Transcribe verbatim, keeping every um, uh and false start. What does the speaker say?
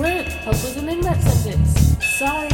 Brent, help with an in that sentence. Sorry.